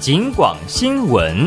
警广新闻。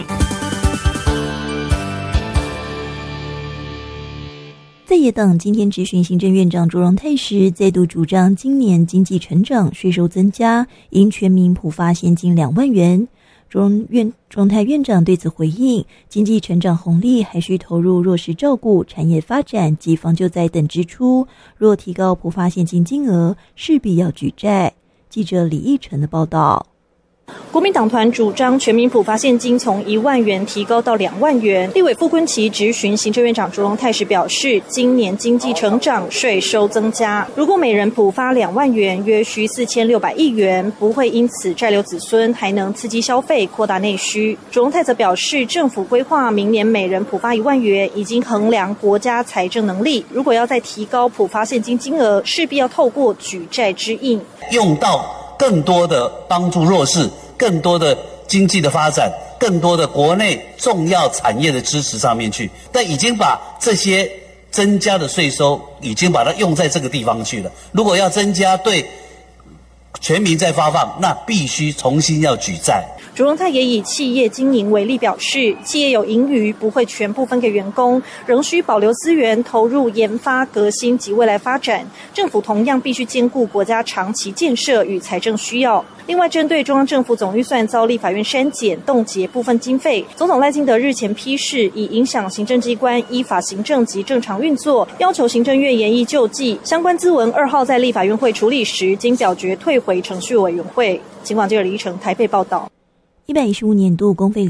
在野党今天质询行政院长卓荣泰时，再度主张今年经济成长、税收增加，应全民普发现金2万元。卓荣泰院长对此回应，经济成长红利还需投入弱势照顾、产业发展及防救灾等支出，若提高普发现金金额，势必要举债。记者李义成的报道。 国民党团主张全民普发现金从1万元提高到2万元。立委傅昆萁质询行政院长卓荣泰时表示，今年经济成长、税收增加，如果每人普发2万元，约需4600亿元，不会因此债留子孙，还能刺激消费、扩大内需。卓荣泰则表示，政府规划明年每人普发1万元，已经衡量国家财政能力，如果要再提高普发现金金额，势必要透过举债支应， 用到更多的帮助弱势，更多的经济的发展，更多的国内重要产业的支持上面去，但已经把这些增加的税收已经把它用在这个地方去了。如果要增加对全民再发放，那必须重新要举债。 卓荣泰也以企业经营为例，表示企业有盈余不会全部分给员工，仍需保留资源投入研发、革新及未来发展。政府同样必须兼顾国家长期建设与财政需要。另外，针对中央政府总预算遭立法院删减、冻结部分经费，总统赖清德日前批示，以影响行政机关依法行政及正常运作，要求行政院研议救济。相关资文2号在立法院会处理时，经表决退回程序委员会。警广记者李依成台北报道。 115年度公费